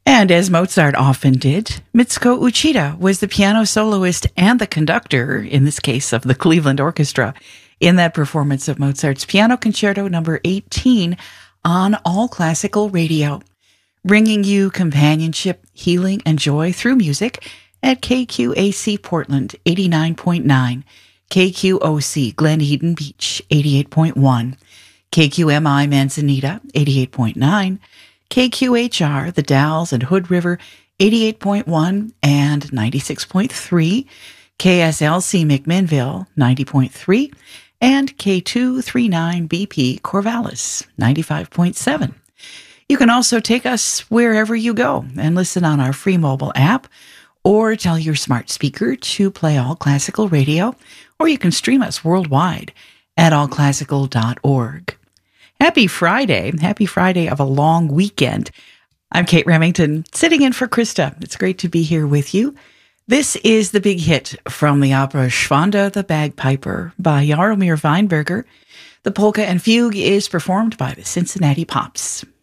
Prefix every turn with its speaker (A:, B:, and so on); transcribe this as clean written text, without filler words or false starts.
A: And as Mozart often did, Mitsuko Uchida was the piano soloist and the conductor, in this case of the Cleveland Orchestra, in that performance of Mozart's Piano Concerto No. 18 on All Classical Radio, bringing you companionship, healing, and joy through music at KQAC Portland 89.9, KQOC Glen Eden Beach 88.1, KQMI Manzanita 88.9, KQHR The Dalles and Hood River 88.1 and 96.3, KSLC McMinnville 90.3, and K239BP Corvallis 95.7. You can also take us wherever you go and listen on our free mobile app, or tell your smart speaker to play All Classical Radio, or you can stream us worldwide at allclassical.org. Happy Friday of a long weekend. I'm Kate Remington, sitting in for Krista. It's great to be here with you. This is the big hit from the opera Schwanda the Bagpiper by Jaromir Weinberger. The polka and fugue is performed by the Cincinnati Pops.